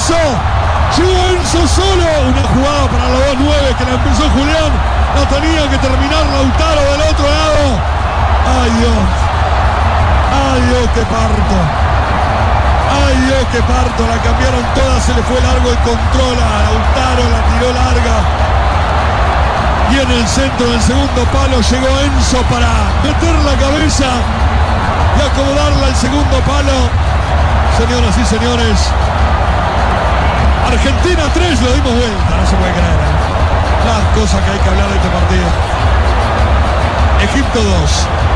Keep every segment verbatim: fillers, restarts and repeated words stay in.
Enzo. Llegó Enzo solo. Una jugada para los dos nueve que la empezó Julián. La tenía que terminar Lautaro del otro lado. Ay Dios. Ay Dios, qué parto. Ay Dios, qué parto. La cambiaron todas. Se le fue largo el control a Lautaro. La tiró larga. Y en el centro del segundo palo llegó Enzo para meter la cabeza y acomodarla al segundo palo. Señoras y señores, Argentina tres, lo dimos vuelta, no se puede creer, ¿eh? Las cosas que hay que hablar de este partido. Egipto dos.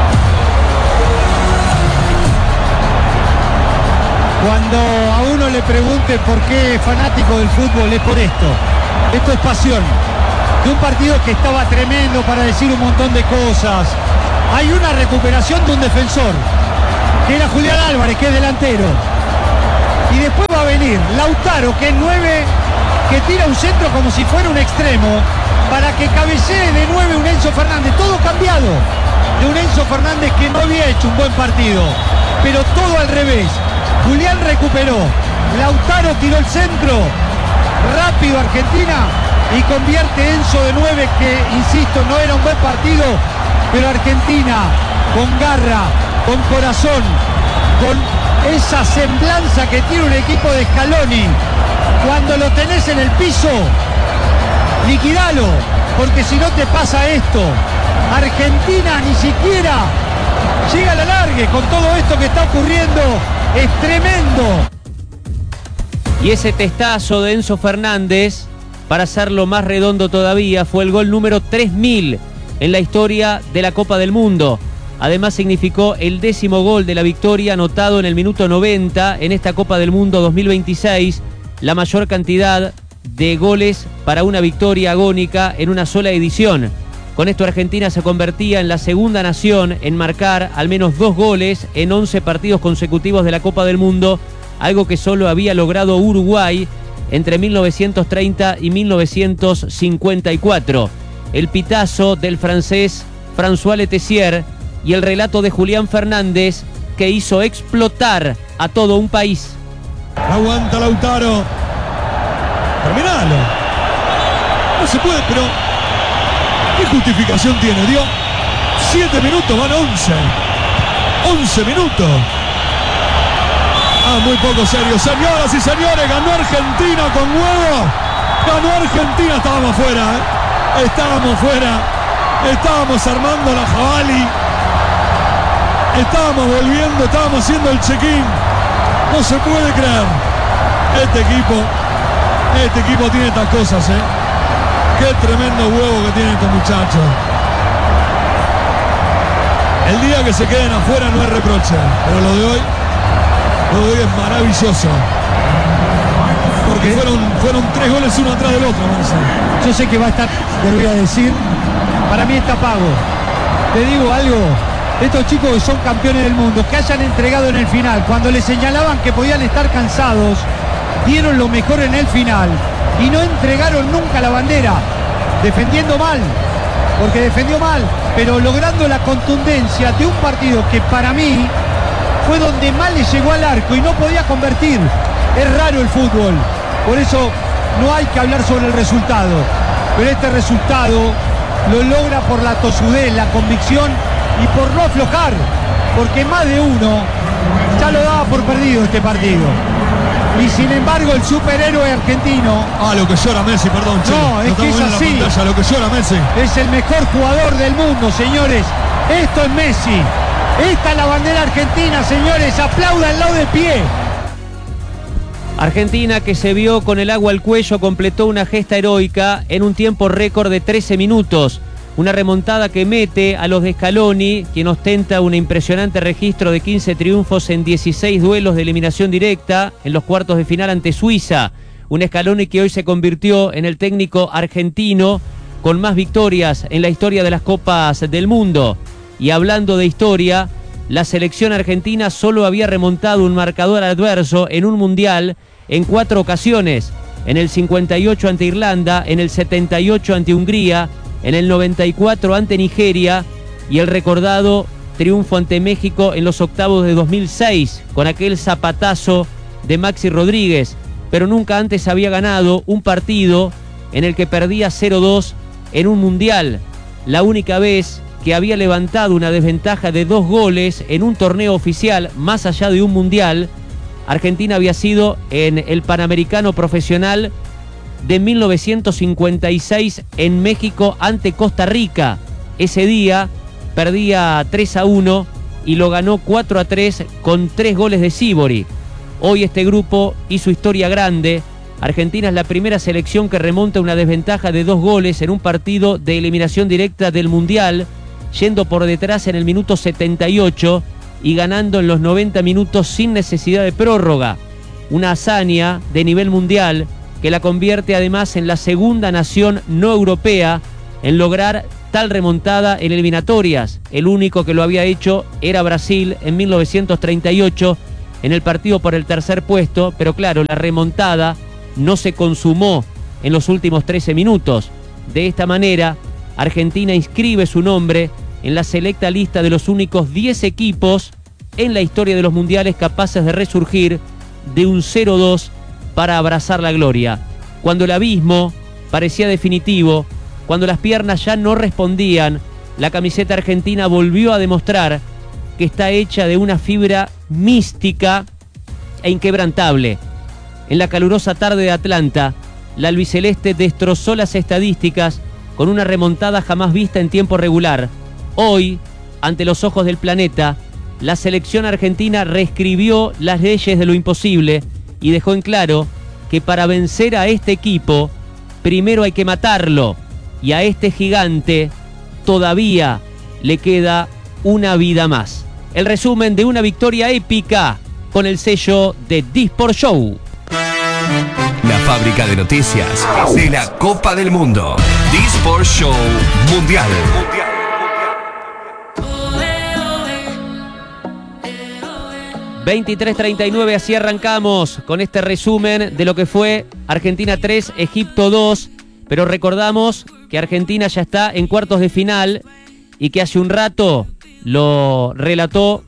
Cuando a uno le pregunte por qué es fanático del fútbol, es por esto. Esto es pasión. De un partido que estaba tremendo para decir un montón de cosas. Hay una recuperación de un defensor, que era Julián Álvarez, que es delantero. Y después va a venir Lautaro, que es nueve, que tira un centro como si fuera un extremo, para que cabecee de nueve un Enzo Fernández. Todo cambiado. De un Enzo Fernández que no había hecho un buen partido, pero todo al revés. Julián recuperó, Lautaro tiró el centro, rápido Argentina, y convierte Enzo de nueve, que insisto, no era un buen partido, pero Argentina con garra, con corazón, con esa semblanza que tiene un equipo de Scaloni. Cuando lo tenés en el piso, liquidalo, porque si no te pasa esto. Argentina ni siquiera llega a la largue con todo esto que está ocurriendo. Es tremendo. Y ese testazo de Enzo Fernández, para hacerlo más redondo todavía, fue el gol número tres mil en la historia de la Copa del Mundo. Además significó el décimo gol de la victoria anotado en el minuto noventa en esta Copa del Mundo dos mil veintiséis, la mayor cantidad de goles para una victoria agónica en una sola edición. Con esto Argentina se convertía en la segunda nación en marcar al menos dos goles en once partidos consecutivos de la Copa del Mundo, algo que solo había logrado Uruguay entre mil novecientos treinta y mil novecientos cincuenta y cuatro. El pitazo del francés François Letessier y el relato de Julián Fernández, que hizo explotar a todo un país. Aguanta Lautaro. Terminalo. No se puede, pero ¿qué justificación tiene? Dio siete minutos, van once. once minutos. Ah, muy poco serio. Señoras y señores, ganó Argentina con huevo. Ganó Argentina, estábamos fuera, ¿eh? Estábamos fuera. Estábamos armando la jabalí. Estábamos volviendo, estábamos haciendo el check-in. No se puede creer. Este equipo, este equipo tiene estas cosas, ¿eh? Qué tremendo huevo que tienen estos muchachos. El día que se queden afuera no es reproche, pero lo de hoy, lo de hoy es maravilloso. Porque fueron, fueron tres goles uno atrás del otro, Marcelo. Yo sé que va a estar, te voy a decir, para mí está pago. Te digo algo, estos chicos que son campeones del mundo, que hayan entregado en el final, cuando les señalaban que podían estar cansados, dieron lo mejor en el final y no entregaron nunca la bandera, defendiendo mal, porque defendió mal, pero logrando la contundencia de un partido que para mí fue donde más le llegó al arco y no podía convertir. Es raro el fútbol, por eso no hay que hablar sobre el resultado, pero este resultado lo logra por la tosudez, la convicción y por no aflojar, porque más de uno ya lo daba por perdido este partido. Y sin embargo el superhéroe argentino... Ah, lo que llora Messi, perdón, che. No, es que es así. Pantalla, lo que llora Messi. Es el mejor jugador del mundo, señores. Esto es Messi. Esta es la bandera argentina, señores. Apláudanlo de pie. Argentina, que se vio con el agua al cuello, completó una gesta heroica en un tiempo récord de trece minutos. Una remontada que mete a los de Scaloni, quien ostenta un impresionante registro de quince triunfos en dieciséis duelos de eliminación directa en los cuartos de final ante Suiza. Un Scaloni que hoy se convirtió en el técnico argentino con más victorias en la historia de las Copas del Mundo. Y hablando de historia, la selección argentina solo había remontado un marcador adverso en un mundial en cuatro ocasiones. En el cincuenta y ocho ante Irlanda, en el setenta y ocho ante Hungría, en el noventa y cuatro ante Nigeria y el recordado triunfo ante México en los octavos de dos mil seis con aquel zapatazo de Maxi Rodríguez. pero nunca antes había ganado un partido en el que perdía cero dos en un mundial. La única vez que había levantado una desventaja de dos goles en un torneo oficial, más allá de un mundial, Argentina había sido en el Panamericano Profesional de mil novecientos cincuenta y seis en México ante Costa Rica. Ese día perdía tres a uno y lo ganó cuatro a tres con tres goles de Sívori. Hoy este grupo hizo historia grande. Argentina es la primera selección que remonta una desventaja de dos goles en un partido de eliminación directa del Mundial, yendo por detrás en el minuto setenta y ocho y ganando en los noventa minutos sin necesidad de prórroga. Una hazaña de nivel mundial que la convierte además en la segunda nación no europea en lograr tal remontada en eliminatorias. El único que lo había hecho era Brasil en mil novecientos treinta y ocho en el partido por el tercer puesto, pero claro, la remontada no se consumó en los últimos trece minutos. De esta manera, Argentina inscribe su nombre en la selecta lista de los únicos diez equipos en la historia de los mundiales capaces de resurgir de un cero dos para abrazar la gloria. Cuando el abismo parecía definitivo, cuando las piernas ya no respondían, la camiseta argentina volvió a demostrar que está hecha de una fibra mística e inquebrantable. En la calurosa tarde de Atlanta, la albiceleste destrozó las estadísticas con una remontada jamás vista en tiempo regular. Hoy, ante los ojos del planeta, la selección argentina reescribió las leyes de lo imposible y dejó en claro que para vencer a este equipo, primero hay que matarlo, y a este gigante todavía le queda una vida más. El resumen de una victoria épica con el sello de Disport Show. La fábrica de noticias de la Copa del Mundo. Disport Show Mundial. veintitrés treinta y nueve, así arrancamos con este resumen de lo que fue Argentina tres, Egipto dos. Pero recordamos que Argentina ya está en cuartos de final y que hace un rato lo relató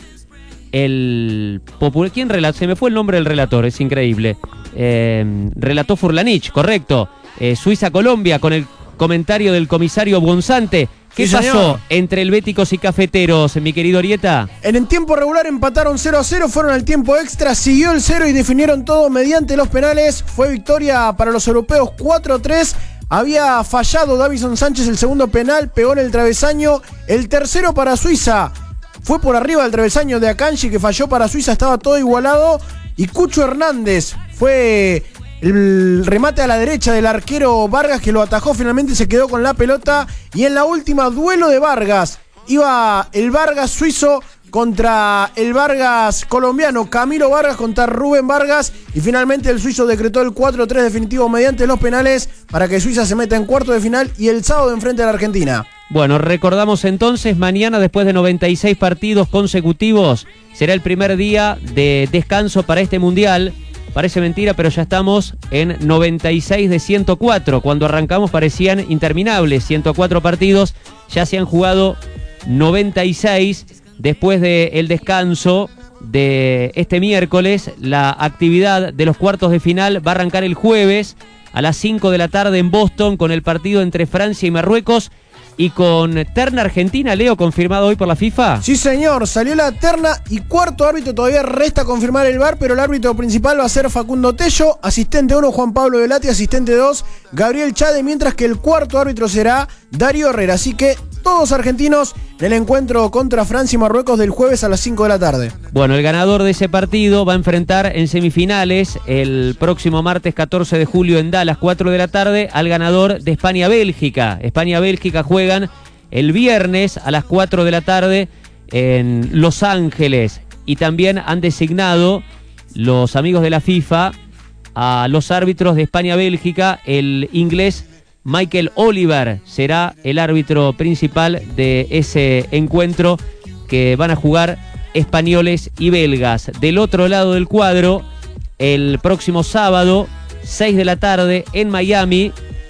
el popular. ¿Quién relató? Se me fue el nombre del relator, es increíble. Eh, relató Furlanich, correcto. Eh, Suiza-Colombia con el comentario del comisario Bonzante. ¿Qué sí, pasó señor. entre helvéticos y cafeteros, mi querido Orieta? En el tiempo regular empataron cero a cero, fueron al tiempo extra, siguió el cero y definieron todo mediante los penales. Fue victoria para los europeos cuatro a tres. Había fallado Davison Sánchez el segundo penal, pegó en el travesaño. El tercero para Suiza fue por arriba del travesaño de Akanji, que falló para Suiza, estaba todo igualado. Y Cucho Hernández fue el remate a la derecha del arquero Vargas, que lo atajó, finalmente se quedó con la pelota. Y en la última, duelo de Vargas. Iba el Vargas suizo contra el Vargas colombiano, Camilo Vargas contra Rubén Vargas, y finalmente el suizo decretó el cuatro a tres definitivo mediante los penales para que Suiza se meta en cuarto de final y el sábado enfrente a la Argentina. Bueno, recordamos entonces, mañana, después de noventa y seis partidos consecutivos, será el primer día de descanso para este Mundial. Parece mentira, pero ya estamos en noventa y seis de ciento cuatro. Cuando arrancamos parecían interminables, ciento cuatro partidos, ya se han jugado noventa y seis. Después del descanso de este miércoles, la actividad de los cuartos de final va a arrancar el jueves a las cinco de la tarde en Boston con el partido entre Francia y Marruecos y con terna argentina, Leo, confirmado hoy por la FIFA. Sí, señor, salió la terna y cuarto árbitro. Todavía resta confirmar el V A R, pero el árbitro principal va a ser Facundo Tello, asistente uno Juan Pablo Velati, asistente dos Gabriel Chade, mientras que el cuarto árbitro será Darío Herrera. Así que todos argentinos en el encuentro contra Francia y Marruecos del jueves a las cinco de la tarde. Bueno, el ganador de ese partido va a enfrentar en semifinales el próximo martes catorce de julio en Dallas, cuatro de la tarde, al ganador de España-Bélgica. España-Bélgica juegan el viernes a las cuatro de la tarde en Los Ángeles. Y también han designado los amigos de la FIFA a los árbitros de España-Bélgica. El inglés Michael Oliver será el árbitro principal de ese encuentro que van a jugar españoles y belgas. Del otro lado del cuadro, el próximo sábado, seis de la tarde, en Miami,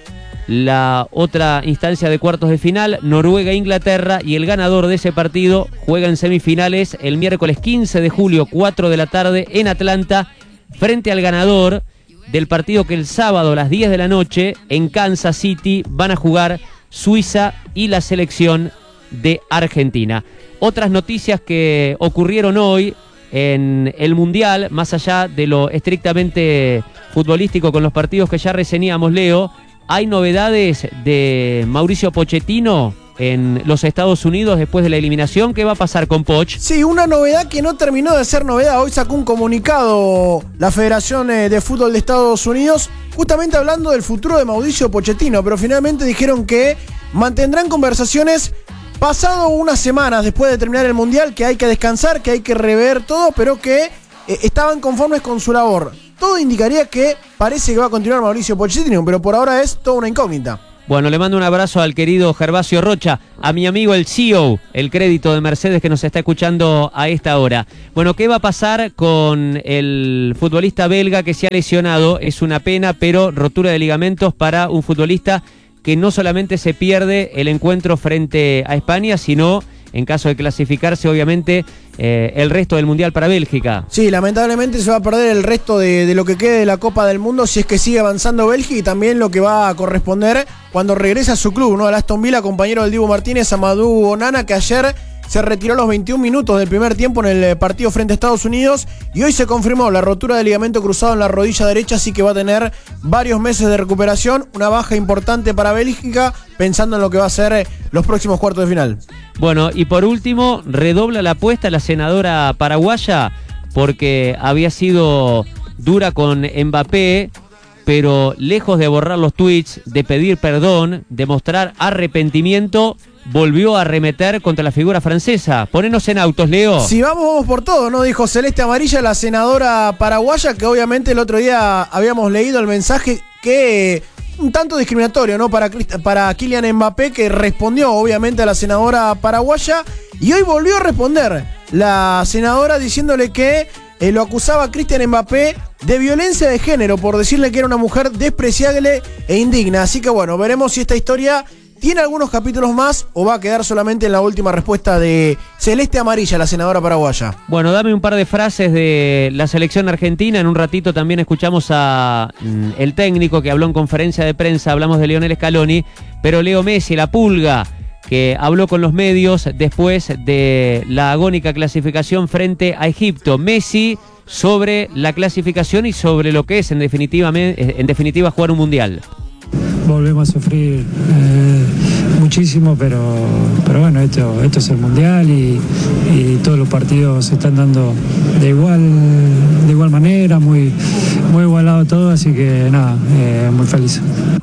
la otra instancia de cuartos de final, Noruega-Inglaterra, y el ganador de ese partido juega en semifinales el miércoles quince de julio, cuatro de la tarde, en Atlanta, frente al ganador del partido que el sábado a las diez de la noche en Kansas City van a jugar Suiza y la selección de Argentina. Otras noticias que ocurrieron hoy en el Mundial, más allá de lo estrictamente futbolístico con los partidos que ya reseñamos, Leo, hay novedades de Mauricio Pochettino en los Estados Unidos después de la eliminación. ¿Qué va a pasar con Poch? Sí, una novedad que no terminó de ser novedad. Hoy sacó un comunicado la Federación de Fútbol de Estados Unidos, justamente hablando del futuro de Mauricio Pochettino, pero finalmente dijeron que mantendrán conversaciones pasado unas semanas después de terminar el Mundial, que hay que descansar, que hay que rever todo, pero que eh, estaban conformes con su labor. Todo indicaría que parece que va a continuar Mauricio Pochettino, pero por ahora es toda una incógnita. Bueno, le mando un abrazo al querido Gervasio Rocha, a mi amigo el C E O, el crédito de Mercedes, que nos está escuchando a esta hora. Bueno, ¿qué va a pasar con el futbolista belga que se ha lesionado? Es una pena, pero rotura de ligamentos para un futbolista que no solamente se pierde el encuentro frente a España, sino, en caso de clasificarse, obviamente, eh, el resto del Mundial para Bélgica. Sí, lamentablemente se va a perder el resto de, de lo que quede de la Copa del Mundo si es que sigue avanzando Bélgica, y también lo que va a corresponder cuando regrese a su club, ¿no? Al Aston Villa, compañero del Dibu Martínez, Amadou Onana, que ayer se retiró a los veintiún minutos del primer tiempo en el partido frente a Estados Unidos, y hoy se confirmó la rotura del ligamento cruzado en la rodilla derecha, así que va a tener varios meses de recuperación, una baja importante para Bélgica, pensando en lo que va a ser los próximos cuartos de final. Bueno, y por último, redobla la apuesta la senadora paraguaya, porque había sido dura con Mbappé, pero lejos de borrar los tweets, de pedir perdón, de mostrar arrepentimiento, volvió a arremeter contra la figura francesa. Ponenos en autos, Leo. Si vamos, vamos por todo, ¿no? Dijo Celeste Amarilla, la senadora paraguaya, que obviamente el otro día habíamos leído el mensaje que un tanto discriminatorio, ¿no? Para, para Kylian Mbappé, que respondió obviamente a la senadora paraguaya, y hoy volvió a responder la senadora diciéndole que eh, lo acusaba a Kylian Mbappé de violencia de género por decirle que era una mujer despreciable e indigna. Así que bueno, veremos si esta historia tiene algunos capítulos más o va a quedar solamente en la última respuesta de Celeste Amarilla, la senadora paraguaya. Bueno, dame un par de frases de la selección argentina. En un ratito también escuchamos a mm, el técnico que habló en conferencia de prensa. Hablamos de Lionel Scaloni, pero Leo Messi, la pulga, que habló con los medios después de la agónica clasificación frente a Egipto. Messi sobre la clasificación y sobre lo que es en definitiva, en definitiva jugar un mundial. Volvemos a sufrir eh, muchísimo, pero, pero bueno, esto, esto es el Mundial, y, y todos los partidos se están dando de igual, de igual manera, muy, muy igualado todo, así que nada, eh, muy feliz.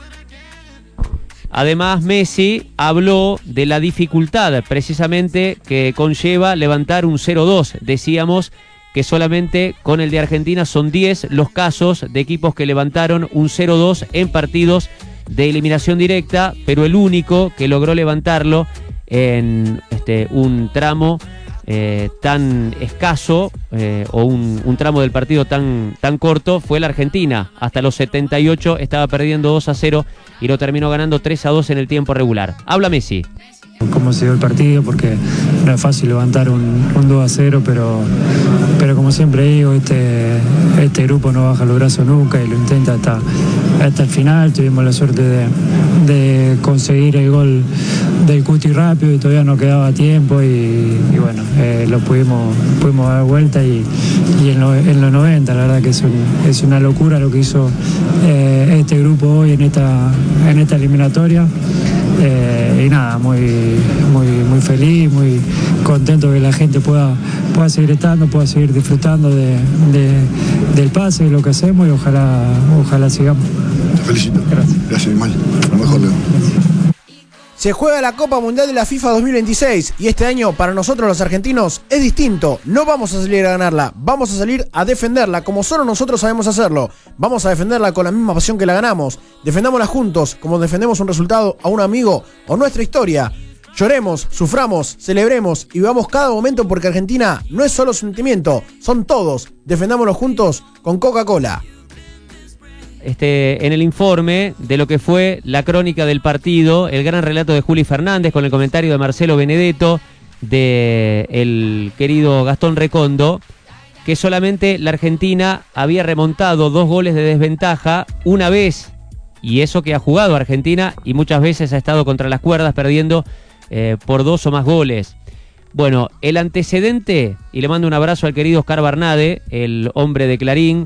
Además, Messi habló de la dificultad precisamente que conlleva levantar un cero dos. Decíamos que solamente con el de Argentina son diez los casos de equipos que levantaron un cero dos en partidos de eliminación directa, pero el único que logró levantarlo en este, un tramo eh, tan escaso eh, o un, un tramo del partido tan, tan corto fue la Argentina. Hasta los setenta y ocho estaba perdiendo dos a cero y lo terminó ganando tres a dos en el tiempo regular. Habla Messi. Cómo se dio el partido, porque no es fácil levantar un, un dos a cero, pero, pero como siempre digo, este, este grupo no baja los brazos nunca y lo intenta hasta, hasta el final. Tuvimos la suerte de, de conseguir el gol del Cuti rápido y todavía no quedaba tiempo, y, y bueno, eh, lo pudimos, pudimos dar vuelta, y, y en, lo, en los noventa, la verdad que es, un, es una locura lo que hizo eh, este grupo hoy en esta, en esta eliminatoria. Eh, y nada, muy, muy, muy feliz, muy contento que la gente pueda, pueda seguir estando, pueda seguir disfrutando de, de, del pase, de lo que hacemos, y ojalá, ojalá sigamos. Te felicito. Gracias. Gracias, Mal. Lo mejor, Leo. Se juega la Copa Mundial de la FIFA dos mil veintiséis, y este año para nosotros los argentinos es distinto. No vamos a salir a ganarla, vamos a salir a defenderla como solo nosotros sabemos hacerlo. Vamos a defenderla con la misma pasión que la ganamos. Defendámosla juntos, como defendemos un resultado a un amigo o nuestra historia. Lloremos, suframos, celebremos y vivamos cada momento, porque Argentina no es solo sentimiento, son todos. Defendámoslo juntos con Coca-Cola. Este, en el informe de lo que fue la crónica del partido, el gran relato de Juli Fernández con el comentario de Marcelo Benedetto, de el querido Gastón Recondo, que solamente la Argentina había remontado dos goles de desventaja una vez, y eso que ha jugado Argentina y muchas veces ha estado contra las cuerdas perdiendo eh, por dos o más goles. Bueno, el antecedente, y le mando un abrazo al querido Oscar Barnade, el hombre de Clarín,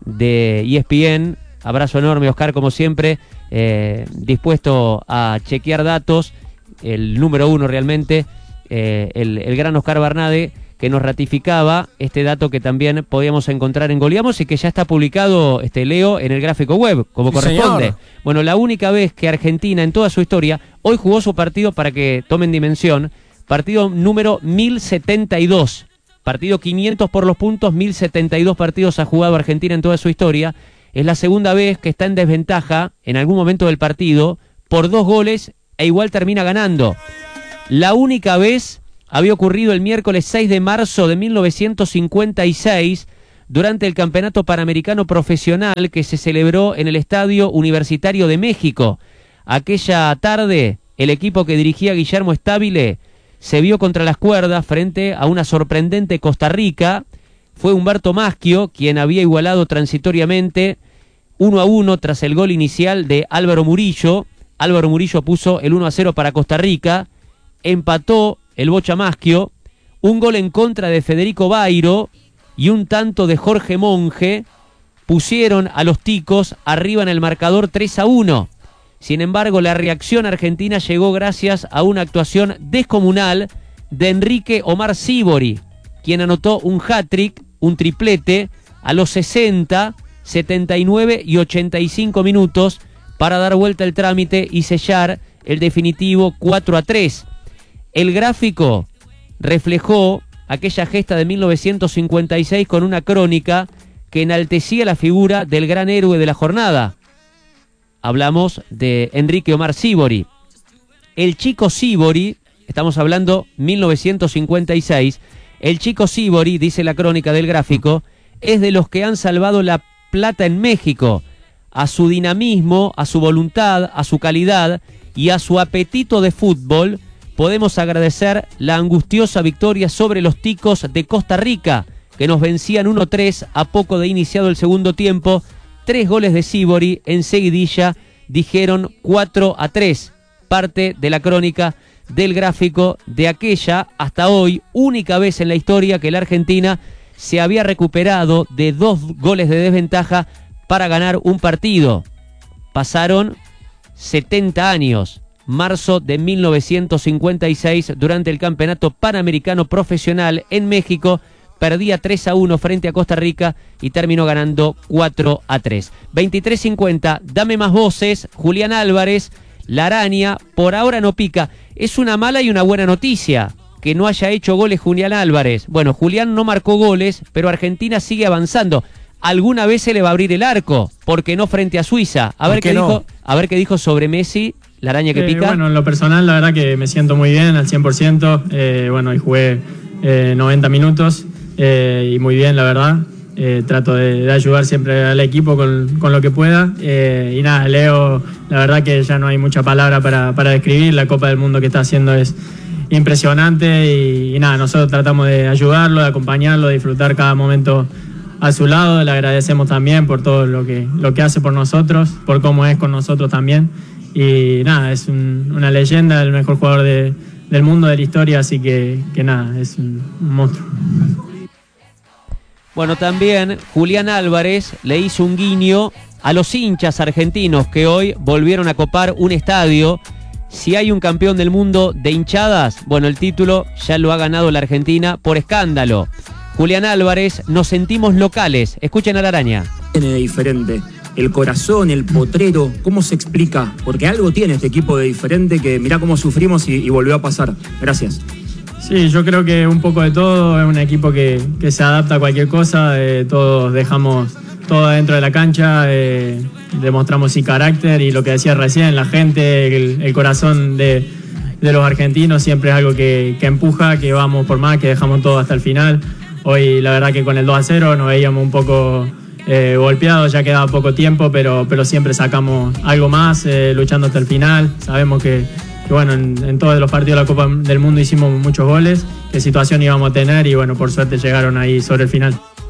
de E S P N, abrazo enorme Oscar como siempre, eh, dispuesto a chequear datos, el número uno realmente, eh, el, el gran Oscar Barnade, que nos ratificaba este dato que también podíamos encontrar en Goleamos y que ya está publicado, este Leo, en el gráfico web, como Sí, corresponde. señor. Bueno, la única vez que Argentina en toda su historia, hoy jugó su partido, para que tomen dimensión, partido número mil setenta y dos, partido quinientos por los puntos, mil setenta y dos partidos ha jugado Argentina en toda su historia. Es la segunda vez que está en desventaja en algún momento del partido por dos goles e igual termina ganando. La única vez había ocurrido el miércoles seis de marzo de mil novecientos cincuenta y seis durante el Campeonato Panamericano Profesional que se celebró en el Estadio Universitario de México. Aquella tarde, el equipo que dirigía Guillermo Stabile se vio contra las cuerdas frente a una sorprendente Costa Rica. Fue Humberto Maschio quien había igualado transitoriamente uno a uno tras el gol inicial de Álvaro Murillo. Álvaro Murillo puso el uno a cero para Costa Rica. Empató el Bocha Maschio. Un gol en contra de Federico Bairo y un tanto de Jorge Monge pusieron a los ticos arriba en el marcador tres a uno. Sin embargo, la reacción argentina llegó gracias a una actuación descomunal de Enrique Omar Sívori, quien anotó un hat-trick, un triplete, a los sesenta, setenta y nueve y ochenta y cinco minutos para dar vuelta el trámite y sellar el definitivo cuatro a tres. El gráfico reflejó aquella gesta de mil novecientos cincuenta y seis con una crónica que enaltecía la figura del gran héroe de la jornada. Hablamos de Enrique Omar Sívori. El chico Sívori, estamos hablando mil novecientos cincuenta y seis, el chico Sívori, dice la crónica del gráfico, es de los que han salvado la plata en México. A su dinamismo, a su voluntad, a su calidad y a su apetito de fútbol, podemos agradecer la angustiosa victoria sobre los ticos de Costa Rica, que nos vencían uno a tres a poco de iniciado el segundo tiempo. Tres goles de Sívori en seguidilla dijeron cuatro a tres. Parte de la crónica del gráfico de aquella, hasta hoy, única vez en la historia que la Argentina se había recuperado de dos goles de desventaja para ganar un partido. Pasaron setenta años. Marzo de mil novecientos cincuenta y seis, durante el Campeonato Panamericano Profesional en México, perdía tres a uno frente a Costa Rica y terminó ganando cuatro a tres. veintitrés cincuenta, dame más voces, Julián Álvarez, la araña, por ahora no pica. Es una mala y una buena noticia que no haya hecho goles Julián Álvarez. Bueno, Julián no marcó goles, pero Argentina sigue avanzando. Alguna vez se le va a abrir el arco, porque no frente a Suiza. A ver qué no? dijo, a ver qué dijo sobre Messi, la araña que Eh, pica. bueno, en lo personal, la verdad que me siento muy bien, al cien por ciento. Eh, bueno, y jugué eh, noventa minutos eh, y muy bien, la verdad. Eh, trato de, de ayudar siempre al equipo con, con lo que pueda. Eh, y nada, Leo, la verdad que ya no hay mucha palabra para, para describir. La Copa del Mundo que está haciendo es impresionante y, y nada, nosotros tratamos de ayudarlo, de acompañarlo, de disfrutar cada momento a su lado. Le agradecemos también por todo lo que, lo que hace por nosotros, por cómo es con nosotros también. Y nada, es un, una leyenda, el mejor jugador de, del mundo, de la historia, así que, que nada, es un, un monstruo. Bueno, también Julián Álvarez le hizo un guiño a los hinchas argentinos que hoy volvieron a copar un estadio. Si hay un campeón del mundo de hinchadas, bueno, el título ya lo ha ganado la Argentina por escándalo. Julián Álvarez, nos sentimos locales. Escuchen a la araña. Tiene de diferente el corazón, el potrero, ¿cómo se explica? Porque algo tiene este equipo de diferente que mirá cómo sufrimos y, y volvió a pasar. Gracias. Sí, yo creo que un poco de todo, es un equipo que, que se adapta a cualquier cosa, eh, todos dejamos todo adentro de la cancha, eh, demostramos sí carácter y lo que decía recién, la gente, el, el corazón de, de los argentinos siempre es algo que, que empuja, que vamos por más, que dejamos todo hasta el final. Hoy la verdad que con el dos a cero nos veíamos un poco eh, golpeados, ya quedaba poco tiempo, pero, pero siempre sacamos algo más, eh, luchando hasta el final. Sabemos que, que bueno, en, en todos los partidos de la Copa del Mundo hicimos muchos goles, qué situación íbamos a tener y bueno, por suerte llegaron ahí sobre el final.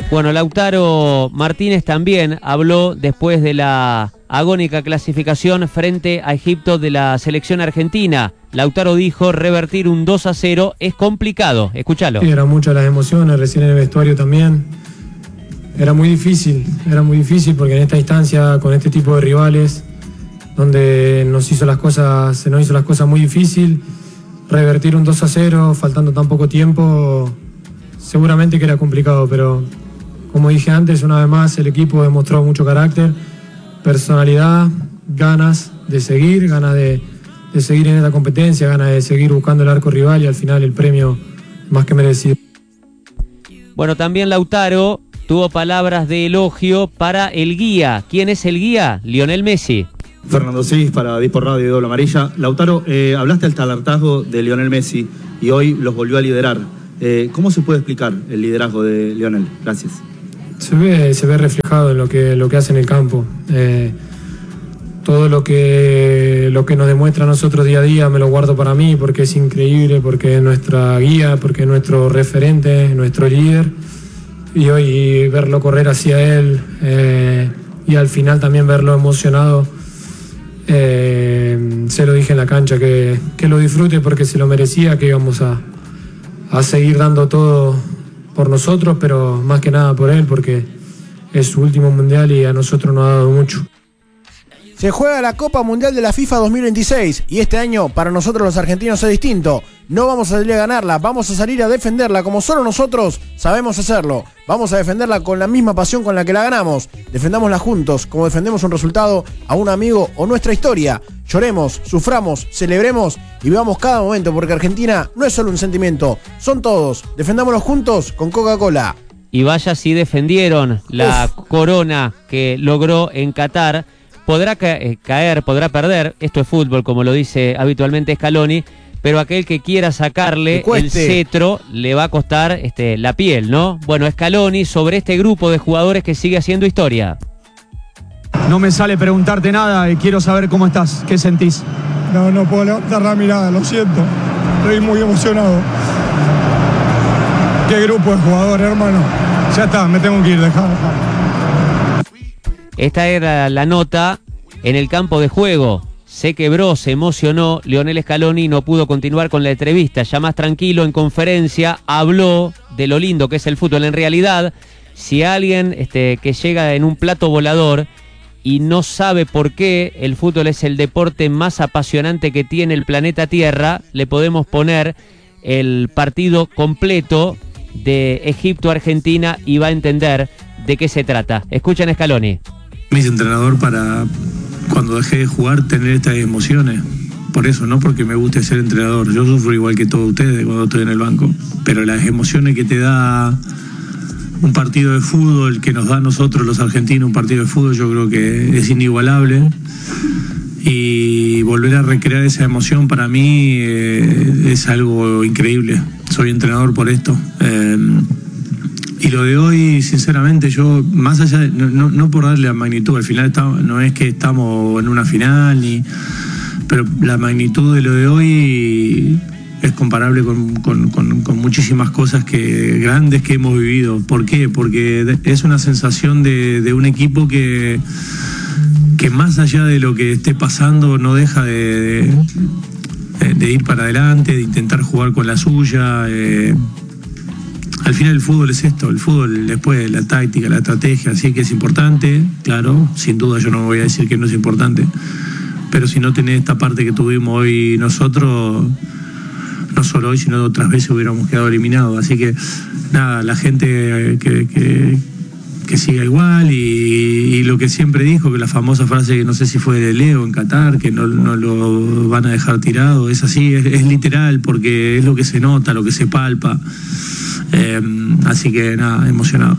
Bueno, Lautaro Martínez también habló después de la agónica clasificación frente a Egipto de la selección argentina. Lautaro dijo, revertir un dos a cero es complicado. Escúchalo. Sí, eran muchas las emociones, recién en el vestuario también. Era muy difícil, era muy difícil porque en esta instancia, con este tipo de rivales, donde nos hizo las cosas, se nos hizo las cosas muy difícil, revertir un dos a cero, faltando tan poco tiempo, seguramente que era complicado, pero como dije antes, una vez más el equipo demostró mucho carácter, personalidad, ganas de seguir, ganas de, de seguir en esta competencia, ganas de seguir buscando el arco rival y al final el premio más que merecido. Bueno, también Lautaro tuvo palabras de elogio para el guía. ¿Quién es el guía? Lionel Messi. Fernando Cis para Dispor Radio y Doble Amarilla. Lautaro, eh, hablaste del hartazgo de Lionel Messi y hoy los volvió a liderar. Eh, ¿Cómo se puede explicar el liderazgo de Lionel? Gracias. Se ve, se ve reflejado en lo que, lo que hace en el campo. Eh, todo lo que, lo que nos demuestra a nosotros día a día me lo guardo para mí porque es increíble, porque es nuestra guía, porque es nuestro referente, nuestro líder. Y hoy verlo correr hacia él eh, y al final también verlo emocionado, eh, se lo dije en la cancha, que, que lo disfrute porque se lo merecía, que íbamos a, a seguir dando todo por nosotros, pero más que nada por él, porque es su último mundial y a nosotros nos ha dado mucho. Se juega la Copa Mundial de la FIFA dos mil veintiséis y este año para nosotros los argentinos es distinto. No vamos a salir a ganarla, vamos a salir a defenderla como solo nosotros sabemos hacerlo. Vamos a defenderla con la misma pasión con la que la ganamos. Defendámosla juntos, como defendemos un resultado a un amigo o nuestra historia. Lloremos, suframos, celebremos y vivamos cada momento, porque Argentina no es solo un sentimiento, son todos. Defendámoslo juntos con Coca-Cola. Y vaya si defendieron la Uf. corona que logró en Qatar. Podrá caer, podrá perder, esto es fútbol, como lo dice habitualmente Scaloni, pero aquel que quiera sacarle el cetro le va a costar este, la piel, ¿no? Bueno, Scaloni sobre este grupo de jugadores que sigue haciendo historia. No me sale preguntarte nada y quiero saber cómo estás, ¿qué sentís? No, no puedo levantar la mirada, lo siento, estoy muy emocionado. ¿Qué grupo de jugadores, hermano? Ya está, me tengo que ir, dejá, dejá. Esta era la nota en el campo de juego. Se quebró, se emocionó. Lionel Scaloni no pudo continuar con la entrevista. Ya más tranquilo en conferencia, habló de lo lindo que es el fútbol. En realidad, si alguien este, que llega en un plato volador y no sabe por qué el fútbol es el deporte más apasionante que tiene el planeta Tierra, le podemos poner el partido completo de Egipto-Argentina y va a entender de qué se trata. Escuchen a Scaloni. Me hice entrenador para, cuando dejé de jugar, tener estas emociones. Por eso, no porque me guste ser entrenador. Yo sufro igual que todos ustedes cuando estoy en el banco. Pero las emociones que te da un partido de fútbol, que nos da a nosotros los argentinos un partido de fútbol, yo creo que es inigualable. Y volver a recrear esa emoción para mí eh, es algo increíble. Soy entrenador por esto. Eh, Y lo de hoy, sinceramente, yo, más allá de, no, no, no por darle la magnitud, al final está, no es que estamos en una final, ni, pero la magnitud de lo de hoy es comparable con, con, con, con muchísimas cosas que, grandes que hemos vivido. ¿Por qué? Porque es una sensación de, de un equipo que, que más allá de lo que esté pasando no deja de, de, de ir para adelante, de intentar jugar con la suya. Eh, Al final el fútbol es esto, el fútbol después la táctica, la estrategia, sí que es importante, claro, sin duda yo no voy a decir que no es importante, pero si no tenés esta parte que tuvimos hoy nosotros, no solo hoy, sino otras veces hubiéramos quedado eliminados. Así que nada, la gente que, que, que siga igual y, y lo que siempre dijo, que la famosa frase que no sé si fue de Leo en Qatar, que no, no lo van a dejar tirado, es así, es, es literal, porque es lo que se nota, lo que se palpa. Eh, así que nada, emocionado.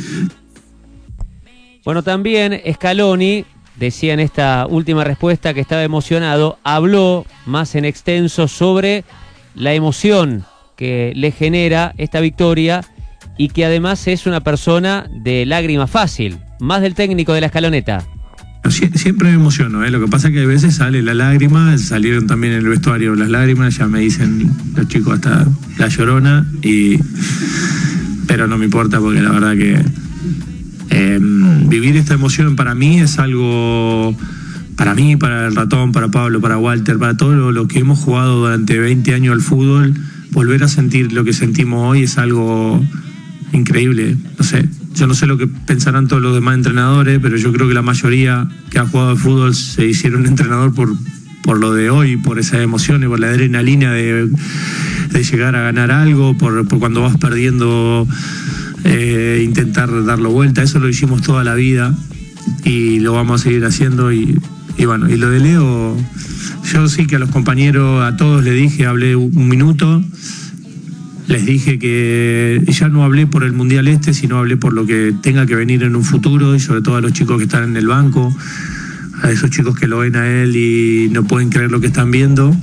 Bueno, también Scaloni decía en esta última respuesta que estaba emocionado, habló más en extenso sobre la emoción que le genera esta victoria y que además es una persona de lágrima fácil, más del técnico de la Escaloneta. Siempre me emociono, ¿eh? Lo que pasa es que a veces sale la lágrima, salieron también en el vestuario las lágrimas, ya me dicen los chicos hasta la llorona, y pero no me importa porque la verdad que eh, vivir esta emoción para mí es algo, para mí, para el Ratón, para Pablo, para Walter, para todos los lo que hemos jugado durante veinte años al fútbol, volver a sentir lo que sentimos hoy es algo increíble. No sé, yo no sé lo que pensarán todos los demás entrenadores, pero yo creo que la mayoría que ha jugado al fútbol se hicieron entrenador por, por lo de hoy, por esas emociones, por la adrenalina de, de llegar a ganar algo, por, por cuando vas perdiendo, eh, intentar darlo vuelta. Eso lo hicimos toda la vida y lo vamos a seguir haciendo. Y, y bueno, y lo de Leo, yo sí que a los compañeros, a todos les dije, hablé un minuto. Les dije que ya no hablé por el Mundial este, sino hablé por lo que tenga que venir en un futuro, y sobre todo a los chicos que están en el banco, a esos chicos que lo ven a él y no pueden creer lo que están viendo,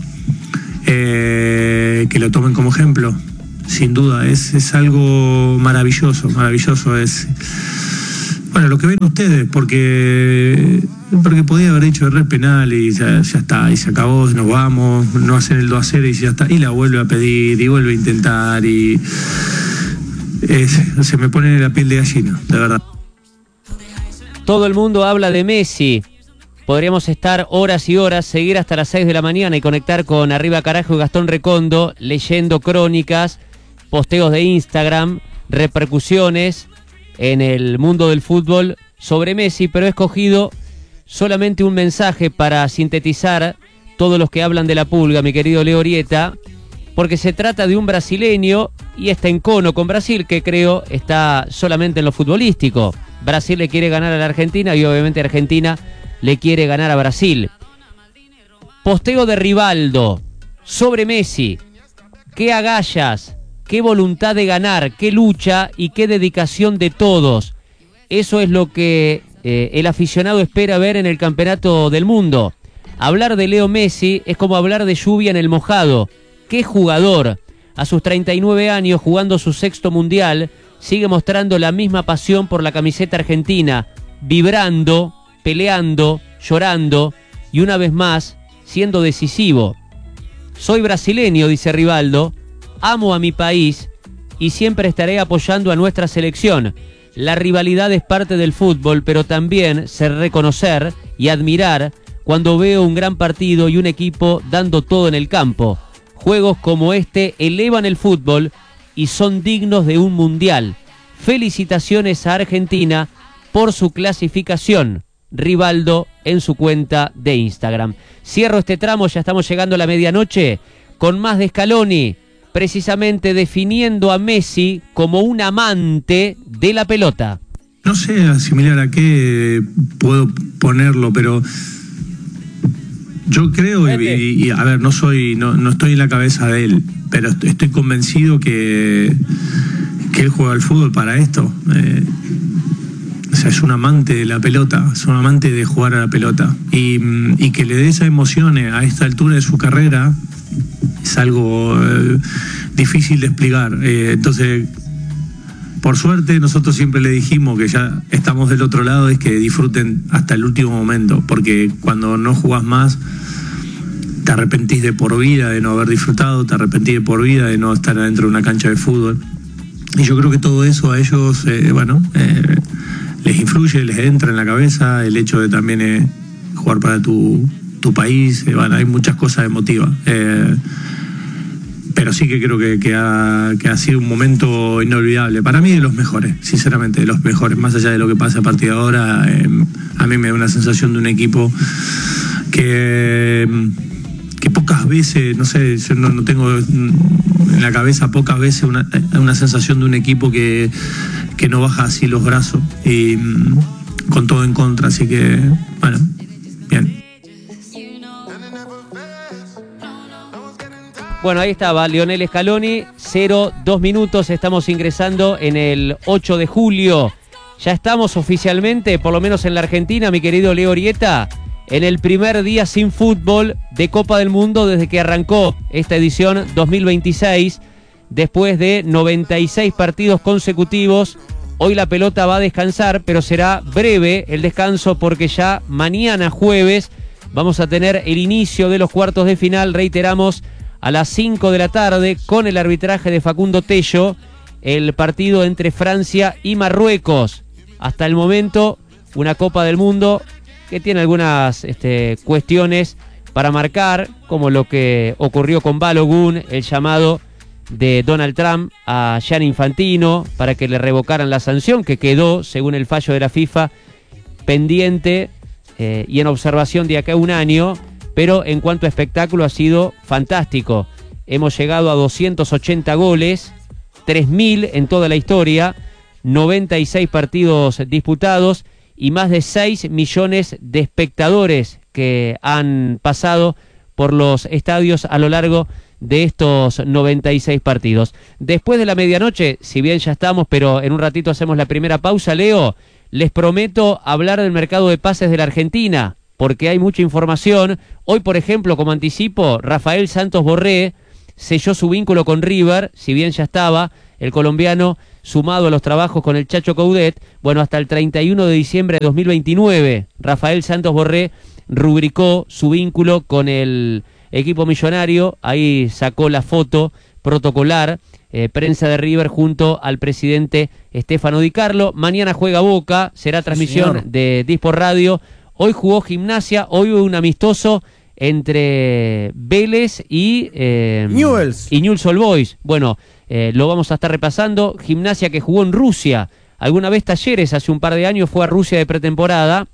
eh, que lo tomen como ejemplo. Sin duda, es, es algo maravilloso, maravilloso. Es, bueno, lo que ven ustedes, porque, porque podía haber hecho el penal y ya, ya está, y se acabó, nos vamos, no hacen el dos a cero y ya está, y la vuelve a pedir y vuelve a intentar y es, se me pone la piel de gallina, de verdad. Todo el mundo habla de Messi. Podríamos estar horas y horas, seguir hasta las seis de la mañana y conectar con Arriba Carajo y Gastón Recondo, leyendo crónicas, posteos de Instagram, repercusiones en el mundo del fútbol sobre Messi, pero he escogido solamente un mensaje para sintetizar todos los que hablan de la pulga, mi querido Leo Orieta, porque se trata de un brasileño y está en cono con Brasil, que creo está solamente en lo futbolístico. Brasil le quiere ganar a la Argentina y obviamente Argentina le quiere ganar a Brasil. Posteo de Rivaldo sobre Messi. Qué agallas, qué voluntad de ganar, qué lucha y qué dedicación de todos. Eso es lo que eh, el aficionado espera ver en el Campeonato del Mundo. Hablar de Leo Messi es como hablar de lluvia en el mojado. ¡Qué jugador! A sus treinta y nueve años, jugando su sexto mundial, sigue mostrando la misma pasión por la camiseta argentina, vibrando, peleando, llorando y una vez más siendo decisivo. Soy brasileño, dice Rivaldo, amo a mi país y siempre estaré apoyando a nuestra selección. La rivalidad es parte del fútbol, pero también sé reconocer y admirar cuando veo un gran partido y un equipo dando todo en el campo. Juegos como este elevan el fútbol y son dignos de un mundial. Felicitaciones a Argentina por su clasificación. Rivaldo en su cuenta de Instagram. Cierro este tramo, ya estamos llegando a la medianoche, con más de Scaloni, precisamente definiendo a Messi como un amante de la pelota. No sé asimilar a qué puedo ponerlo, pero yo creo, y, y a ver, no soy, no, no estoy en la cabeza de él, pero estoy convencido que, que él juega al fútbol para esto. Eh, o sea, es un amante de la pelota, es un amante de jugar a la pelota. Y, y que le dé esas emociones a esta altura de su carrera es algo eh, difícil de explicar. Eh, entonces, por suerte, nosotros siempre le dijimos que ya estamos del otro lado, es que disfruten hasta el último momento, porque cuando no jugás más, te arrepentís de por vida de no haber disfrutado, te arrepentís de por vida de no estar adentro de una cancha de fútbol. Y yo creo que todo eso a ellos, eh, bueno, eh, les influye, les entra en la cabeza, el hecho de también eh, jugar para tu, tu país, eh, bueno, hay muchas cosas emotivas. Eh, pero sí que creo que, que, ha, que ha sido un momento inolvidable. Para mí de los mejores, sinceramente, de los mejores. Más allá de lo que pasa a partir de ahora, eh, a mí me da una sensación de un equipo que, que pocas veces, no sé, yo no, no tengo en la cabeza pocas veces una, una sensación de un equipo que, que no baja así los brazos y con todo en contra. Así que, bueno, bien. Bueno, ahí estaba Lionel Scaloni, cero dos minutos, estamos ingresando en el ocho de julio. Ya estamos oficialmente, por lo menos en la Argentina, mi querido Leo Orieta, en el primer día sin fútbol de Copa del Mundo desde que arrancó esta edición dos mil veintiséis, después de noventa y seis partidos consecutivos. Hoy la pelota va a descansar, pero será breve el descanso porque ya mañana jueves vamos a tener el inicio de los cuartos de final, reiteramos, a las cinco de la tarde con el arbitraje de Facundo Tello el partido entre Francia y Marruecos. Hasta el momento, una Copa del Mundo que tiene algunas este, cuestiones para marcar, como lo que ocurrió con Balogun, el llamado de Donald Trump a Gianni Infantino para que le revocaran la sanción que quedó, según el fallo de la FIFA, pendiente eh, y en observación de acá a un año, pero en cuanto a espectáculo ha sido fantástico. Hemos llegado a doscientos ochenta goles, tres mil en toda la historia, noventa y seis partidos disputados y más de seis millones de espectadores que han pasado por los estadios a lo largo de estos noventa y seis partidos. Después de la medianoche, si bien ya estamos, pero en un ratito hacemos la primera pausa, Leo, les prometo hablar del mercado de pases de la Argentina, porque hay mucha información. Hoy, por ejemplo, como anticipo, Rafael Santos Borré selló su vínculo con River, si bien ya estaba el colombiano sumado a los trabajos con el Chacho Coudet. Bueno, hasta el treinta y uno de diciembre de dos mil veintinueve, Rafael Santos Borré rubricó su vínculo con el equipo millonario. Ahí sacó la foto protocolar, eh, prensa de River junto al presidente Stefano Di Carlo. Mañana juega Boca, será transmisión Señor. de Dispor Radio. Hoy jugó Gimnasia, hoy hubo un amistoso entre Vélez y eh, Newell's. y Newell's Old Boys. Bueno, eh, lo vamos a estar repasando. Gimnasia que jugó en Rusia. Alguna vez Talleres hace un par de años fue a Rusia de pretemporada.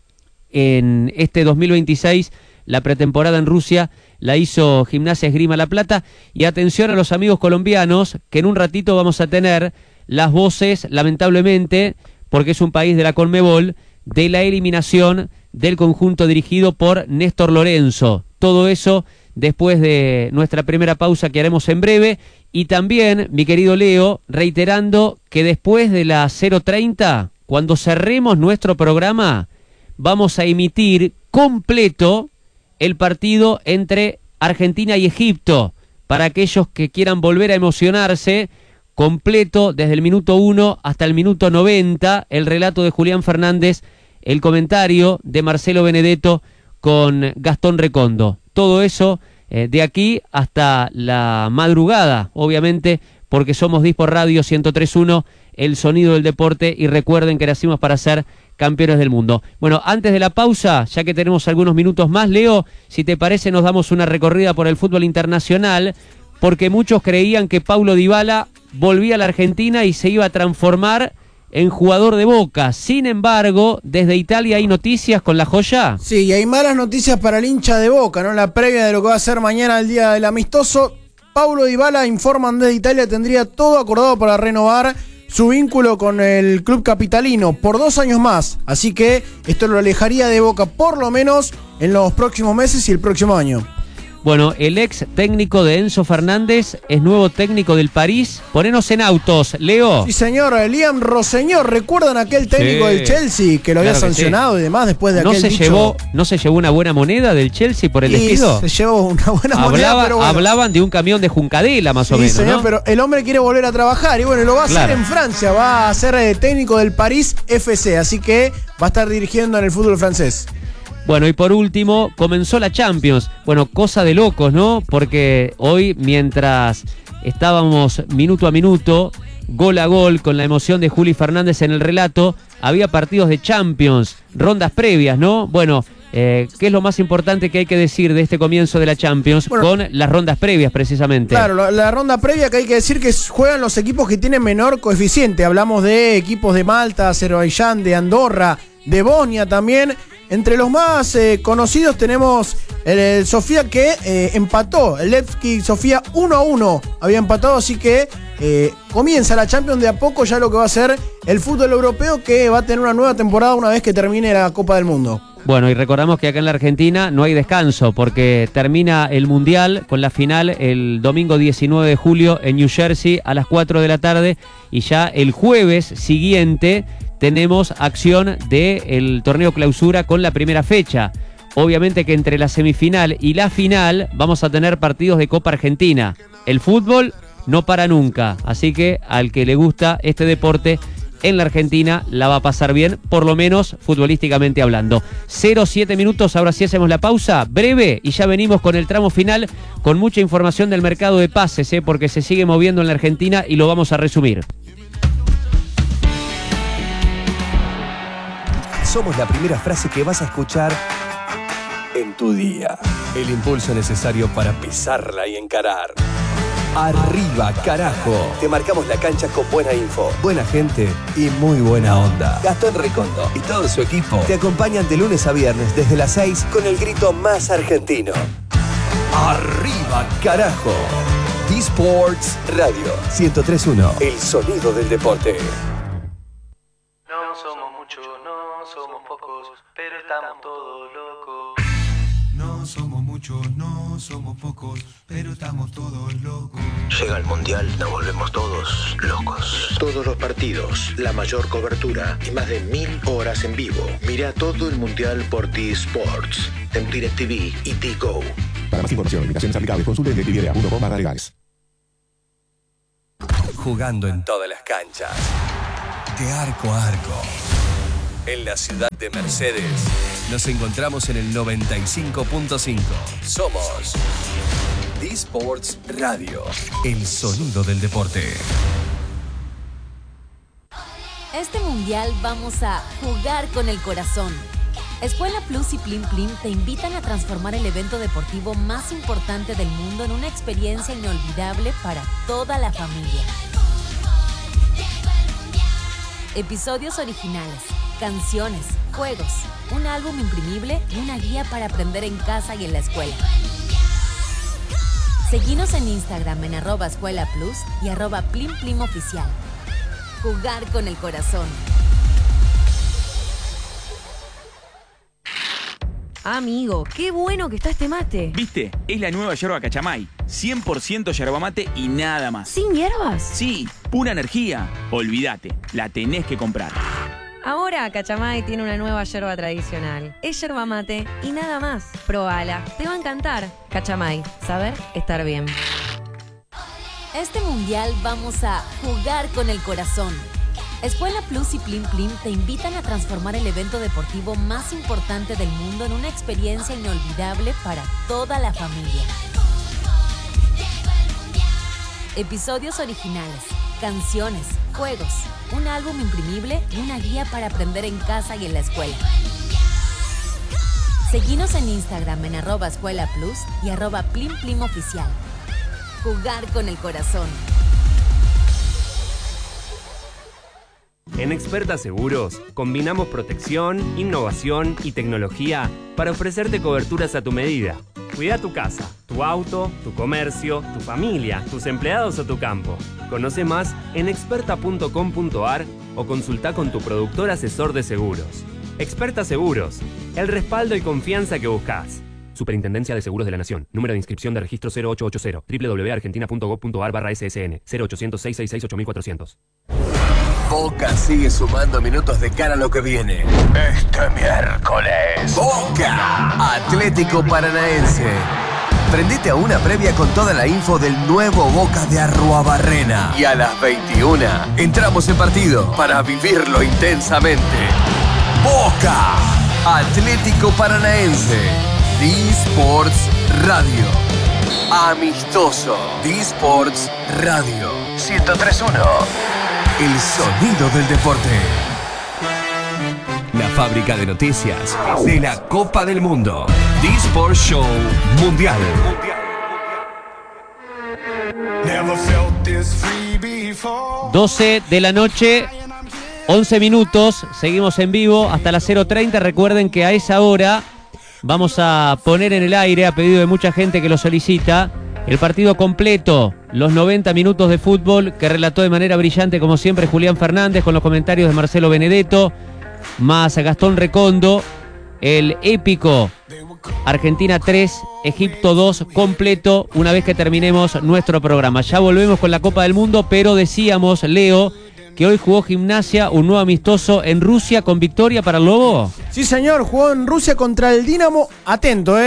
En este dos mil veintiséis la pretemporada en Rusia la hizo Gimnasia Esgrima La Plata. Y atención a los amigos colombianos, que en un ratito vamos a tener las voces, lamentablemente, porque es un país de la Conmebol, de la eliminación del conjunto dirigido por Néstor Lorenzo. Todo eso después de nuestra primera pausa que haremos en breve. Y también, mi querido Leo, reiterando que después de las cero treinta, cuando cerremos nuestro programa, vamos a emitir completo el partido entre Argentina y Egipto. Para aquellos que quieran volver a emocionarse, completo desde el minuto uno hasta el minuto noventa, el relato de Julián Fernández, el comentario de Marcelo Benedetto con Gastón Recondo. Todo eso eh, de aquí hasta la madrugada, obviamente, porque somos Dispor Radio ciento tres punto uno, el sonido del deporte, y recuerden que nacimos para ser campeones del mundo. Bueno, antes de la pausa, ya que tenemos algunos minutos más, Leo, si te parece nos damos una recorrida por el fútbol internacional, porque muchos creían que Paulo Dybala volvía a la Argentina y se iba a transformar en jugador de Boca. Sin embargo, desde Italia hay noticias con la joya. Sí, y hay malas noticias para el hincha de Boca, ¿no? La previa de lo que va a ser mañana el día del amistoso. Paulo Dybala, informan desde Italia, tendría todo acordado para renovar su vínculo con el club capitalino por dos años más. Así que esto lo alejaría de Boca por lo menos en los próximos meses y el próximo año. Bueno, el ex técnico de Enzo Fernández es nuevo técnico del París. Ponenos en autos, Leo. Sí, señor, Liam Roseñor. ¿Recuerdan aquel técnico Sí. del Chelsea que lo había Claro que sancionado sí. y demás después de ¿No aquel se, dicho? llevó, ¿No se llevó una buena moneda del Chelsea por el Y despido? se llevó una buena moneda, Hablaba- pero bueno. Hablaban de un camión de Juncadela, más o Sí, menos, señor, ¿no? pero el hombre quiere volver a trabajar y bueno, lo va a hacer Claro. en Francia. Va a ser eh, técnico del París F C, así que va a estar dirigiendo en el fútbol francés. Bueno, y por último, comenzó la Champions. Bueno, cosa de locos, ¿no? Porque hoy, mientras estábamos minuto a minuto, gol a gol, con la emoción de Juli Fernández en el relato, había partidos de Champions, rondas previas, ¿no? Bueno, eh, ¿qué es lo más importante que hay que decir de este comienzo de la Champions? Bueno, con las rondas previas, precisamente. Claro, la, la ronda previa, que hay que decir que juegan los equipos que tienen menor coeficiente. Hablamos de equipos de Malta, Azerbaiyán, de Andorra, de Bosnia también. Entre los más eh, conocidos tenemos el, el Sofía, que eh, empató, el Levski Sofía uno a uno había empatado, así que eh, comienza la Champions de a poco, ya lo que va a ser el fútbol europeo, que va a tener una nueva temporada una vez que termine la Copa del Mundo. Bueno, y recordamos que acá en la Argentina no hay descanso, porque termina el Mundial con la final el domingo diecinueve de julio en New Jersey a las cuatro de la tarde, y ya el jueves siguiente tenemos acción del torneo clausura con la primera fecha. Obviamente que entre la semifinal y la final vamos a tener partidos de Copa Argentina. El fútbol no para nunca, así que al que le gusta este deporte, en la Argentina la va a pasar bien, por lo menos futbolísticamente hablando. cero siete minutos, ahora sí hacemos la pausa breve y ya venimos con el tramo final con mucha información del mercado de pases, ¿eh? Porque se sigue moviendo en la Argentina y lo vamos a resumir. Somos la primera frase que vas a escuchar en tu día. El impulso necesario para pisarla y encarar. Arriba, carajo. Te marcamos la cancha con buena info, buena gente y muy buena onda. Gastón Recondo y todo su equipo te acompañan de lunes a viernes desde las seis con el grito más argentino. Arriba, carajo. D-Sports Radio ciento tres punto uno. El sonido del deporte. No somos muchos, no somos pocos, pero estamos todos locos. No somos muchos, no somos pocos, pero estamos todos locos. Llega el Mundial, nos volvemos todos locos. Todos los partidos, la mayor cobertura y más de mil horas en vivo. Mira todo el Mundial por T-Sports, en DirecTV y T-Go. Para más información, invitaciones aplicables, consulte en directv punto com barra legales. Jugando en todas las canchas, de arco a arco. En la ciudad de Mercedes, nos encontramos en el noventa y cinco punto cinco. Somos D-Sports Radio, el sonido del deporte. Este mundial vamos a jugar con el corazón. Escuela Plus y Plim Plim te invitan a transformar el evento deportivo más importante del mundo en una experiencia inolvidable para toda la familia. Episodios originales, canciones, juegos, un álbum imprimible y una guía para aprender en casa y en la escuela. Seguinos en Instagram en arroba Escuela Plus y arroba Plim Plim Oficial. Jugar con el corazón. Amigo, qué bueno que está este mate. ¿Viste? Es la nueva yerba Cachamay. cien por ciento yerba mate y nada más. ¿Sin hierbas? Sí, pura energía. Olvídate, la tenés que comprar. Ahora Cachamay tiene una nueva yerba tradicional. Es yerba mate y nada más. Probala, te va a encantar. Cachamay, saber estar bien. Este mundial vamos a jugar con el corazón. Escuela Plus y Plim Plim te invitan a transformar el evento deportivo más importante del mundo en una experiencia inolvidable para toda la familia. Episodios originales, canciones, juegos, un álbum imprimible y una guía para aprender en casa y en la escuela. Seguinos en Instagram en arroba Escuela Plus y arroba Plim Plim Oficial. Jugar con el corazón. En Experta Seguros, combinamos protección, innovación y tecnología para ofrecerte coberturas a tu medida. Cuida tu casa, tu auto, tu comercio, tu familia, tus empleados o tu campo. Conoce más en experta punto com punto ar o consulta con tu productor asesor de seguros. Experta Seguros, el respaldo y confianza que buscas. Superintendencia de Seguros de la Nación. Número de inscripción de registro cero ocho ocho cero. doble u doble u doble u punto argentina punto gov punto ar barra S S N. cero ochocientos, seiscientos sesenta y seis, ocho mil cuatrocientos. Boca sigue sumando minutos de cara a lo que viene. Este miércoles, Boca Atlético Paranaense. Prendete a una previa con toda la info del nuevo Boca de Arruabarrena. Y a las veintiuna entramos en partido para vivirlo intensamente. Boca Atlético Paranaense. D-Sports Radio. Amistoso. D-Sports Radio ciento tres punto uno. El sonido del deporte. La fábrica de noticias de la Copa del Mundo. D-Sports Show Mundial. doce de la noche, once minutos. Seguimos en vivo hasta las cero treinta. Recuerden que a esa hora vamos a poner en el aire, a pedido de mucha gente que lo solicita, el partido completo, los noventa minutos de fútbol que relató de manera brillante, como siempre, Julián Fernández, con los comentarios de Marcelo Benedetto, más Gastón Recondo, el épico Argentina tres, Egipto dos completo, una vez que terminemos nuestro programa. Ya volvemos con la Copa del Mundo, pero decíamos, Leo, que hoy jugó Gimnasia, un nuevo amistoso en Rusia con victoria para el Lobo. Sí, señor, jugó en Rusia contra el Dinamo. Atento, eh.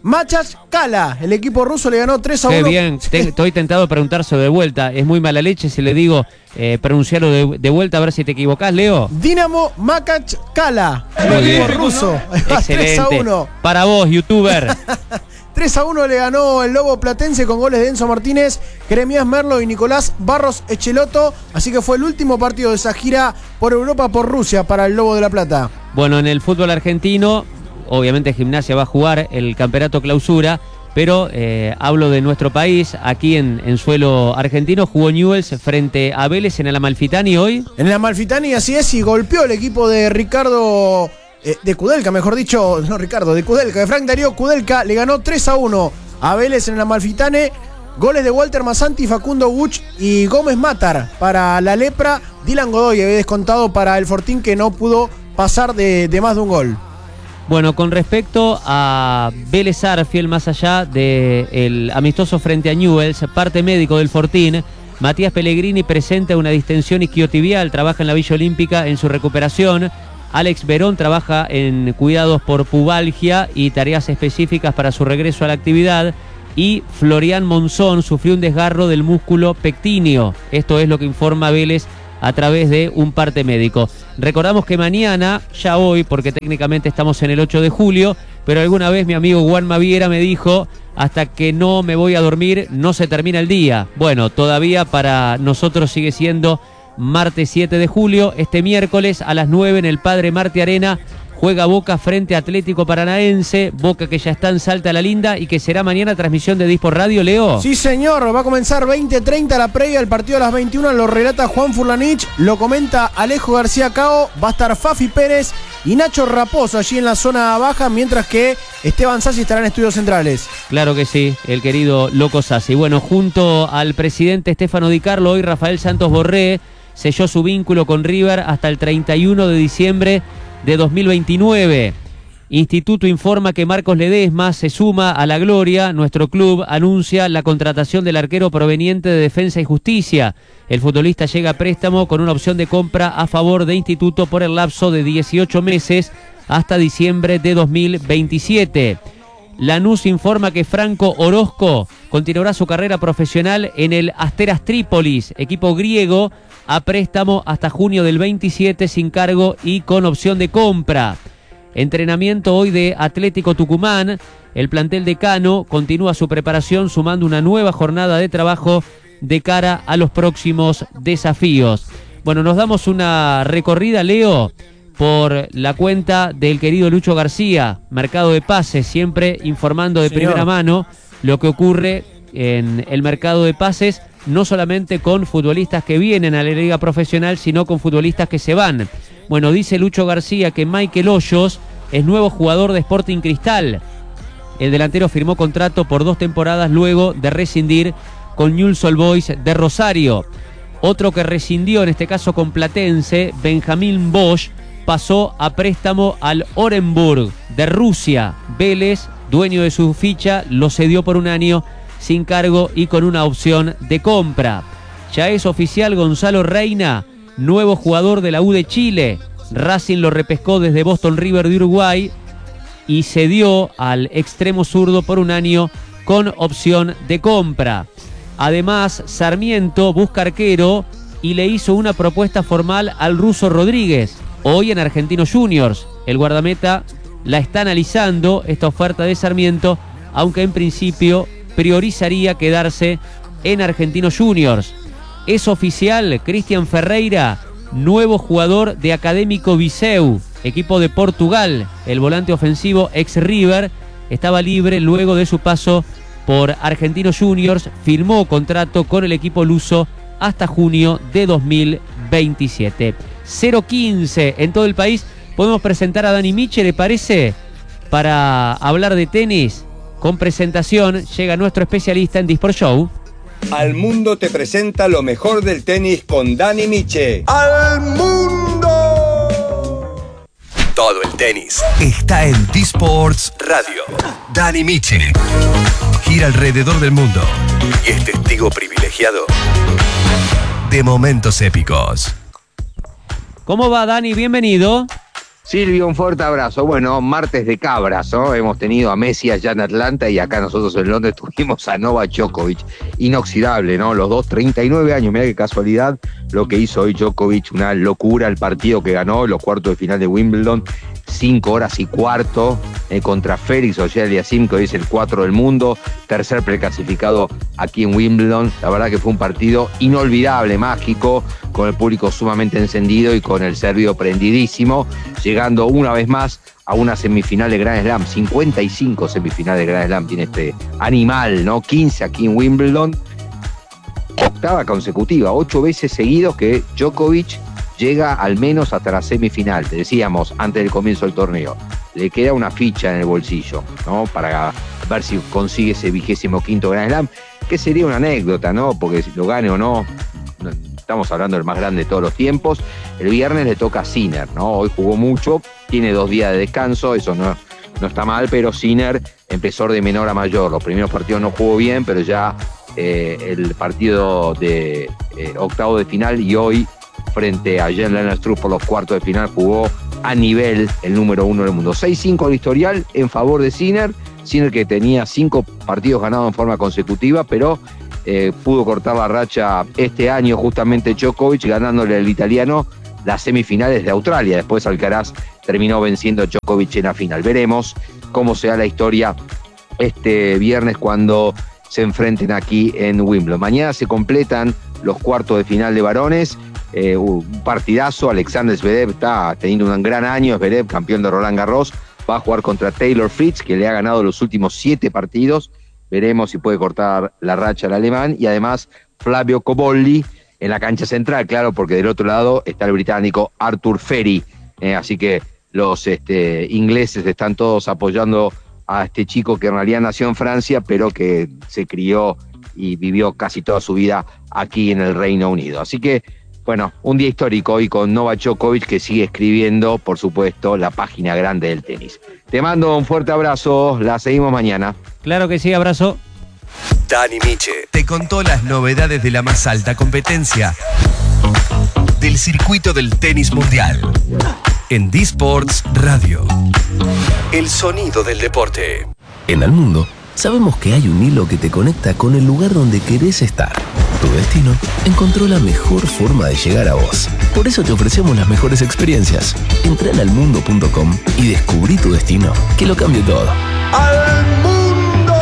Machachkala. El equipo ruso le ganó tres a uno. Qué bien, Te, estoy tentado de preguntarse de vuelta. Es muy mala leche si le digo eh, pronunciarlo de, de vuelta a ver si te equivocás, Leo. Dinamo Makachkala. Muy El equipo bien. ruso. Excelente. tres a uno. Para vos, youtuber. tres a uno le ganó el Lobo Platense con goles de Enzo Martínez, Jeremías Merlo y Nicolás Barros Echeloto. Así que fue el último partido de esa gira por Europa, por Rusia, para el Lobo de la Plata. Bueno, en el fútbol argentino, obviamente Gimnasia va a jugar el campeonato clausura, pero eh, hablo de nuestro país, aquí en, en suelo argentino, jugó Newell's frente a Vélez en el Amalfitani hoy. En el Amalfitani, así es, y golpeó el equipo de Ricardo... Eh, de Kudelka, mejor dicho, no Ricardo, de Kudelka, de Frank Darío Kudelka, le ganó tres a uno a Vélez en el Amalfitane. Goles de Walter Masanti, Facundo Buch y Gómez Matar para la Lepra. Dylan Godoy había descontado para el Fortín, que no pudo pasar de, de más de un gol. Bueno, con respecto a Vélez Arfiel, más allá del amistoso frente a Newell's, parte médico del Fortín, Matías Pellegrini presenta una distensión isquiotibial, trabaja en la Villa Olímpica en su recuperación. Alex Verón trabaja en cuidados por pubalgia y tareas específicas para su regreso a la actividad. Y Florian Monzón sufrió un desgarro del músculo pectíneo. Esto es lo que informa Vélez a través de un parte médico. Recordamos que mañana, ya hoy, porque técnicamente estamos en el ocho de julio, pero alguna vez mi amigo Juan Maviera me dijo, hasta que no me voy a dormir, no se termina el día. Bueno, todavía para nosotros sigue siendo martes siete de julio. Este miércoles a las nueve en el Padre Martí Arena juega Boca frente a Atlético Paranaense. Boca que ya está en Salta la Linda y que será mañana transmisión de Dispor Radio, Leo. Sí, señor, va a comenzar veinte treinta la previa, el partido a las veintiuna, lo relata Juan Furlanich, lo comenta Alejo García Cao, va a estar Fafi Pérez y Nacho Raposo allí en la zona baja, mientras que Esteban Sassi estará en Estudios Centrales. Claro que sí, el querido Loco Sassi. Bueno, junto al presidente Estefano Di Carlo, hoy Rafael Santos Borré selló su vínculo con River hasta el treinta y uno de diciembre de dos mil veintinueve. Instituto informa que Marcos Ledesma se suma a la gloria. Nuestro club anuncia la contratación del arquero proveniente de Defensa y Justicia. El futbolista llega a préstamo con una opción de compra a favor de Instituto por el lapso de dieciocho meses hasta diciembre de dos mil veintisiete. Lanús informa que Franco Orozco continuará su carrera profesional en el Asteras Trípolis, equipo griego, a préstamo hasta junio del veintisiete sin cargo y con opción de compra. Entrenamiento hoy de Atlético Tucumán. El plantel decano continúa su preparación sumando una nueva jornada de trabajo de cara a los próximos desafíos. Bueno, nos damos una recorrida, Leo, por la cuenta del querido Lucho García, Mercado de Pases, siempre informando de Señor. primera mano lo que ocurre en el mercado de pases, no solamente con futbolistas que vienen a la liga profesional, sino con futbolistas que se van. Bueno, dice Lucho García que Michael Hoyos es nuevo jugador de Sporting Cristal. El delantero firmó contrato por dos temporadas luego de rescindir con Newell's Old Boys de Rosario. Otro que rescindió, en este caso con Platense, Benjamín Bosch, pasó a préstamo al Orenburg de Rusia. Vélez, dueño de su ficha, lo cedió por un año sin cargo y con una opción de compra. Ya es oficial Gonzalo Reina, nuevo jugador de la U de Chile. Racing lo repescó desde Boston River de Uruguay y cedió al extremo zurdo por un año con opción de compra. Además, Sarmiento busca arquero y le hizo una propuesta formal al ruso Rodríguez, hoy en Argentinos Juniors. El guardameta la está analizando, esta oferta de Sarmiento, aunque en principio priorizaría quedarse en Argentinos Juniors. Es oficial, Cristian Ferreira, nuevo jugador de Académico Viseu, equipo de Portugal. El volante ofensivo ex River estaba libre luego de su paso por Argentinos Juniors, firmó contrato con el equipo luso hasta junio de dos mil veintisiete. cero quince en todo el país. Podemos presentar a Dani Miche, ¿le parece? Para hablar de tenis. Con presentación llega nuestro especialista en Disport Show. Al Mundo te presenta lo mejor del tenis con Dani Miche. ¡Al Mundo! Todo el tenis está en Disports Radio. Dani Miche gira alrededor del mundo y es testigo privilegiado de momentos épicos. ¿Cómo va, Dani? Bienvenido. Silvio, un fuerte abrazo. Bueno, martes de cabras, ¿no? Hemos tenido a Messi allá en Atlanta y acá nosotros en Londres tuvimos a Novak Djokovic, inoxidable, ¿no? Los dos, treinta y nueve años, mirá qué casualidad lo que hizo hoy Djokovic, una locura el partido que ganó, los cuartos de final de Wimbledon, cinco horas y cuarto eh, contra Félix Auger-Aliassime, que hoy es el cuatro del mundo, tercer preclasificado aquí en Wimbledon. La verdad que fue un partido inolvidable, mágico, con el público sumamente encendido y con el serbio prendidísimo, llegando una vez más a una semifinal de Grand Slam. cincuenta y cinco semifinales de Grand Slam tiene este animal, ¿no? quince aquí en Wimbledon, octava consecutiva, ocho veces seguidos que Djokovic llega al menos hasta la semifinal. Te decíamos antes del comienzo del torneo, le queda una ficha en el bolsillo, ¿no? Para ver si consigue ese vigésimo quinto Grand Slam, que sería una anécdota, ¿no? Porque si lo gane o no, estamos hablando del más grande de todos los tiempos. El viernes le toca a Sinner, ¿no? Hoy jugó mucho, tiene dos días de descanso, eso no, no está mal, pero Sinner empezó de menor a mayor. Los primeros partidos no jugó bien, pero ya eh, el partido de eh, octavo de final y hoy frente a Jan-Lennard Struff por los cuartos de final jugó a nivel el número uno del mundo. seis cinco el historial en favor de Sinner, Sinner que tenía cinco partidos ganados en forma consecutiva, pero eh, pudo cortar la racha este año justamente Djokovic, ganándole al italiano las semifinales de Australia. Después Alcaraz terminó venciendo a Djokovic en la final. Veremos cómo será la historia este viernes cuando se enfrenten aquí en Wimbledon. Mañana se completan los cuartos de final de varones. Eh, un partidazo. Alexander Zverev está teniendo un gran año. Zverev, campeón de Roland Garros, va a jugar contra Taylor Fritz, que le ha ganado los últimos siete partidos. Veremos si puede cortar la racha al alemán. Y además Flavio Cobolli en la cancha central, claro, porque del otro lado está el británico Arthur Ferry. Eh, así que los este, ingleses están todos apoyando a este chico que en realidad nació en Francia, pero que se crió y vivió casi toda su vida aquí en el Reino Unido. Así que bueno, un día histórico hoy con Novak Djokovic, que sigue escribiendo, por supuesto, la página grande del tenis. Te mando un fuerte abrazo, la seguimos mañana. Claro que sí, abrazo. Dani Miche te contó las novedades de la más alta competencia del circuito del tenis mundial en D-Sports Radio. El sonido del deporte. En el mundo, sabemos que hay un hilo que te conecta con el lugar donde querés estar. Tu destino encontró la mejor forma de llegar a vos. Por eso te ofrecemos las mejores experiencias. Entra en almundo punto com y descubrí tu destino, que lo cambie todo. ¡Al mundo!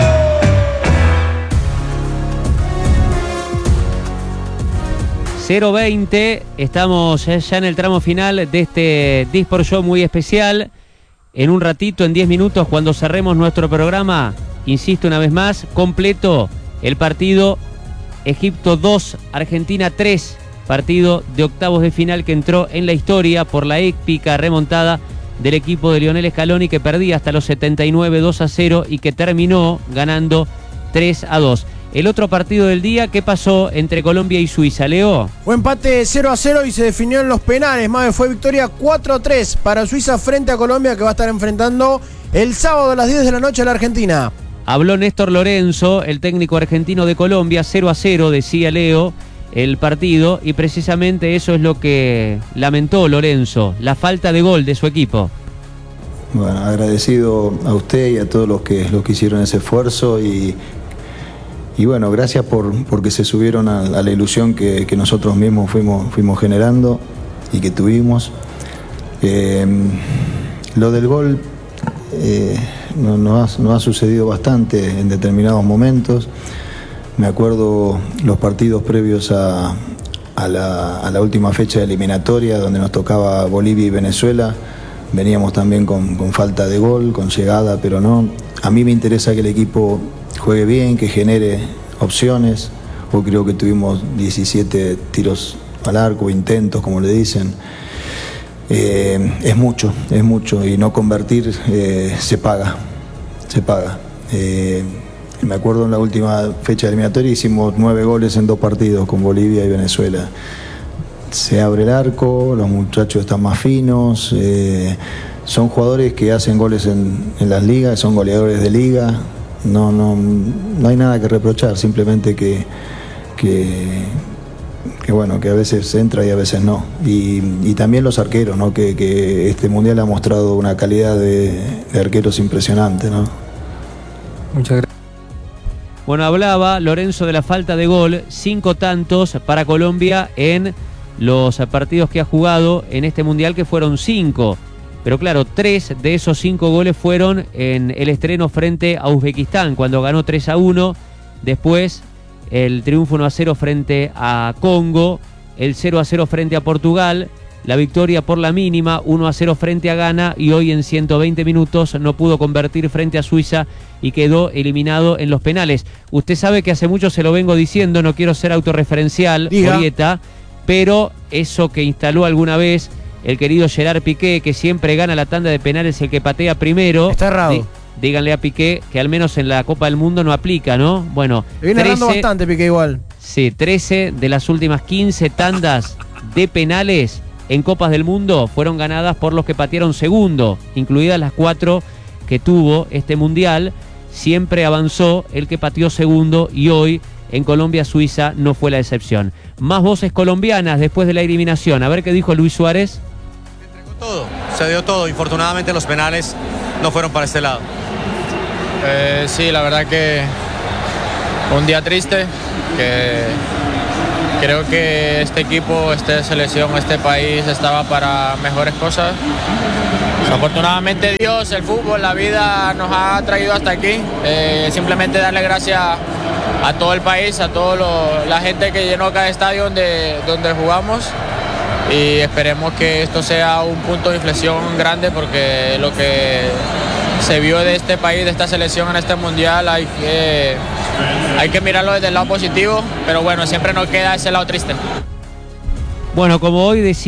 cero veinte, estamos ya en el tramo final de este D-Sport Show muy especial. En un ratito, en diez minutos, cuando cerremos nuestro programa, insisto una vez más, completo el partido Egipto dos, Argentina tres, partido de octavos de final que entró en la historia por la épica remontada del equipo de Lionel Scaloni, que perdía hasta los setenta y nueve dos a cero y que terminó ganando tres a dos. El otro partido del día, ¿qué pasó entre Colombia y Suiza, Leo? Fue empate cero a cero y se definió en los penales. Más fue victoria cuatro a tres para Suiza frente a Colombia, que va a estar enfrentando el sábado a las diez de la noche a la Argentina. Habló Néstor Lorenzo, el técnico argentino de Colombia. Cero a cero, decía Leo, el partido, y precisamente eso es lo que lamentó Lorenzo, la falta de gol de su equipo. Bueno, agradecido a usted y a todos los que, los que hicieron ese esfuerzo y, y bueno, gracias por porque se subieron a, a la ilusión que, que nosotros mismos fuimos, fuimos generando y que tuvimos. Eh, lo del gol eh, nos no ha, no ha sucedido bastante en determinados momentos. Me acuerdo los partidos previos a, a, la, a la última fecha de eliminatoria, donde nos tocaba Bolivia y Venezuela. Veníamos también con, con falta de gol, con llegada, pero no. A mí me interesa que el equipo juegue bien, que genere opciones. Hoy creo que tuvimos diecisiete tiros al arco, intentos, como le dicen. Eh, es mucho, es mucho, y no convertir eh, se paga, se paga. Eh, me acuerdo en la última fecha eliminatoria hicimos nueve goles en dos partidos con Bolivia y Venezuela. Se abre el arco, los muchachos están más finos, eh, son jugadores que hacen goles en, en las ligas, son goleadores de liga. No, no, no hay nada que reprochar, simplemente que, que, que bueno, que a veces entra y a veces no. Y, y también los arqueros, ¿no? Que, que este mundial ha mostrado una calidad de, de arqueros impresionante, ¿no? Muchas gracias. Bueno, hablaba Lorenzo de la falta de gol, cinco tantos para Colombia en los partidos que ha jugado en este mundial, que fueron cinco. Pero claro, tres de esos cinco goles fueron en el estreno frente a Uzbekistán, cuando ganó tres a uno. Después el triunfo uno a cero frente a Congo, el cero a cero frente a Portugal, la victoria por la mínima, uno a cero frente a Ghana, y hoy en ciento veinte minutos no pudo convertir frente a Suiza y quedó eliminado en los penales. Usted sabe que hace mucho se lo vengo diciendo, no quiero ser autorreferencial, Orieta, pero eso que instaló alguna vez el querido Gerard Piqué, que siempre gana la tanda de penales el que patea primero. Está errado. Dí, díganle a Piqué que al menos en la Copa del Mundo no aplica, ¿no? Bueno, le viene errando bastante Piqué igual. Sí, trece de las últimas quince tandas de penales en Copas del Mundo fueron ganadas por los que patearon segundo, incluidas las cuatro que tuvo este Mundial. Siempre avanzó el que pateó segundo y hoy en Colombia-Suiza no fue la excepción. Más voces colombianas después de la eliminación. A ver qué dijo Luis Suárez. Todo, se dio todo. Infortunadamente los penales no fueron para este lado. Eh, sí, la verdad que un día triste, que creo que este equipo, esta selección, este país estaba para mejores cosas. Afortunadamente Dios, el fútbol, la vida nos ha traído hasta aquí. Eh, simplemente darle gracias a todo el país, a toda la gente que llenó cada estadio donde, donde jugamos, y esperemos que esto sea un punto de inflexión grande, porque lo que se vio de este país, de esta selección en este mundial, hay que, hay que mirarlo desde el lado positivo, pero bueno, siempre nos queda ese lado triste. Bueno, como hoy decía